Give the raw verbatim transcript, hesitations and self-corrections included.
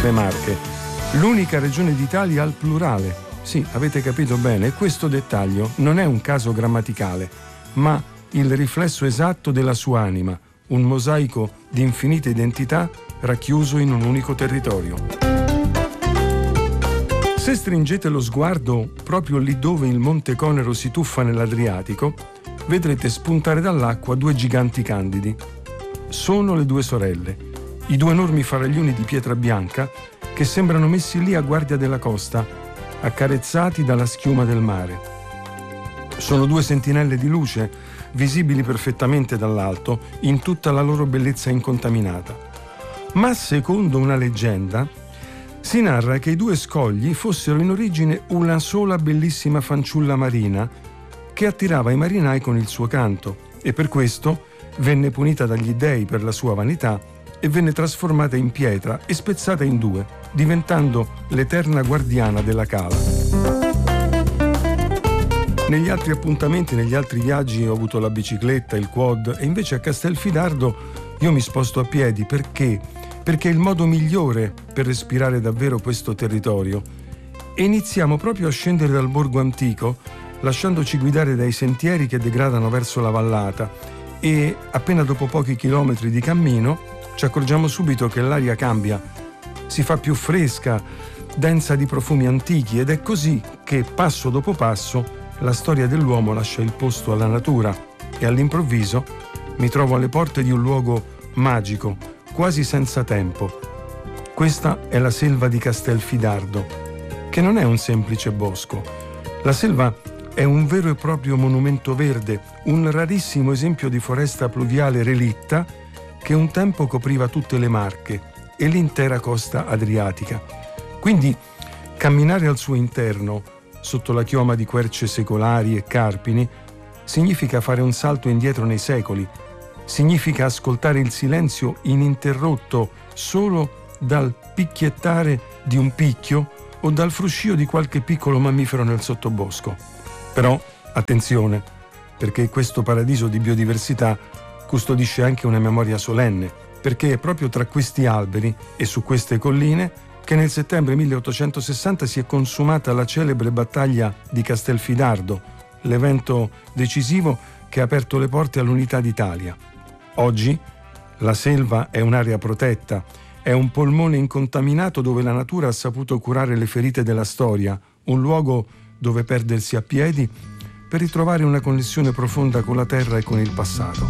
le Marche, l'unica regione d'Italia al plurale. Sì, avete capito bene, e questo dettaglio non è un caso grammaticale, ma il riflesso esatto della sua anima, un mosaico di infinite identità racchiuso in un unico territorio. Se stringete lo sguardo proprio lì dove il Monte Conero si tuffa nell'Adriatico, vedrete spuntare dall'acqua due giganti candidi. Sono le due sorelle, i due enormi faraglioni di pietra bianca che sembrano messi lì a guardia della costa, accarezzati dalla schiuma del mare. Sono due sentinelle di luce, visibili perfettamente dall'alto, in tutta la loro bellezza incontaminata. Ma secondo una leggenda, si narra che i due scogli fossero in origine una sola bellissima fanciulla marina che attirava i marinai con il suo canto e per questo venne punita dagli dei per la sua vanità e venne trasformata in pietra e spezzata in due, diventando l'eterna guardiana della cala. Negli altri appuntamenti, negli altri viaggi ho avuto la bicicletta, il quad e invece a Castelfidardo io mi sposto a piedi. Perché? Perché è il modo migliore per respirare davvero questo territorio. E iniziamo proprio a scendere dal borgo antico, lasciandoci guidare dai sentieri che degradano verso la vallata e appena dopo pochi chilometri di cammino ci accorgiamo subito che l'aria cambia, si fa più fresca, densa di profumi antichi ed è così che passo dopo passo la storia dell'uomo lascia il posto alla natura e all'improvviso mi trovo alle porte di un luogo magico, quasi senza tempo. Questa è la selva di Castelfidardo, che non è un semplice bosco. La selva è un vero e proprio monumento verde, un rarissimo esempio di foresta pluviale relitta che un tempo copriva tutte le Marche e l'intera costa adriatica. Quindi camminare al suo interno, sotto la chioma di querce secolari e carpini, significa fare un salto indietro nei secoli, significa ascoltare il silenzio ininterrotto solo dal picchiettare di un picchio o dal fruscio di qualche piccolo mammifero nel sottobosco. Però, attenzione, perché questo paradiso di biodiversità custodisce anche una memoria solenne, perché è proprio tra questi alberi e su queste colline che nel settembre milleottocentosessanta si è consumata la celebre battaglia di Castelfidardo, l'evento decisivo che ha aperto le porte all'unità d'Italia. Oggi la selva è un'area protetta, è un polmone incontaminato dove la natura ha saputo curare le ferite della storia, un luogo dove perdersi a piedi per ritrovare una connessione profonda con la terra e con il passato.